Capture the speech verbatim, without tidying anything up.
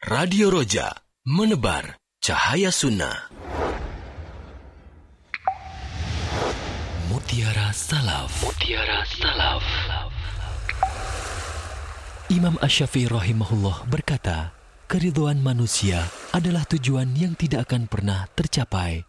Radio Roja, menebar cahaya sunnah. Mutiara Salaf. Mutiara Salaf. Imam Asy-Syafi'i rahimahullah berkata, keridhaan manusia adalah tujuan yang tidak akan pernah tercapai